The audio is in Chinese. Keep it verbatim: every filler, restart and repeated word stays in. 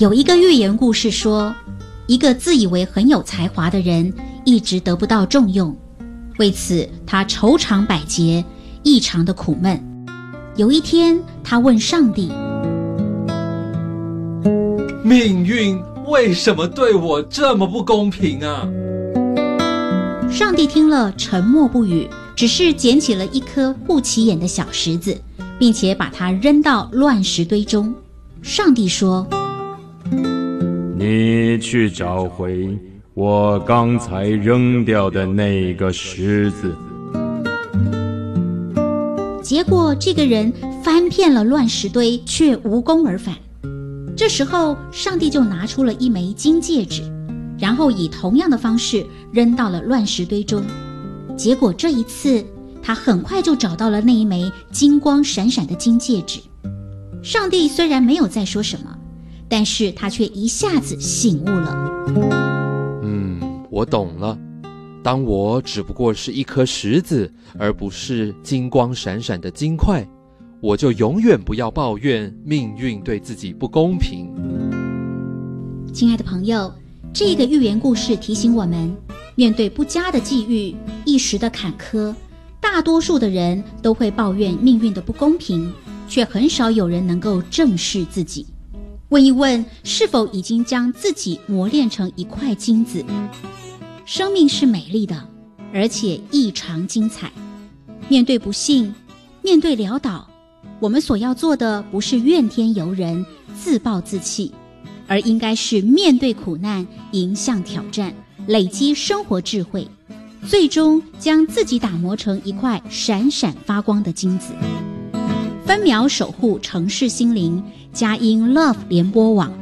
有一个寓言故事说，一个自以为很有才华的人一直得不到重用，为此他愁肠百结，异常的苦闷。有一天，他问上帝： 命运为什么对我这么不公平啊？ 上帝听了沉默不语，只是捡起了一颗不起眼的小石子，并且把它扔到乱石堆中。上帝说： 你去找回我刚才扔掉的那个石子。 结果这个人翻遍了乱石堆，却无功而返。这时候上帝就拿出了一枚金戒指，然后以同样的方式扔到了乱石堆中。结果这一次他很快就找到了那一枚金光闪闪的金戒指。上帝虽然没有再说什么，但是他却一下子醒悟了。 嗯，我懂了。当我只不过是一颗石子，而不是金光闪闪的金块，我就永远不要抱怨命运对自己不公平。 亲爱的朋友，这个寓言故事提醒我们，面对不佳的际遇，一时的坎坷，大多数的人都会抱怨命运的不公平，却很少有人能够正视自己，问一问是否已经将自己磨练成一块金子。生命是美丽的，而且异常精彩。面对不幸，面对潦倒，我们所要做的不是怨天尤人、自暴自弃，而应该是面对苦难，迎向挑战，累积生活智慧，最终将自己打磨成一块闪闪发光的金子。分秒守护城市心灵，佳音 Love 联播网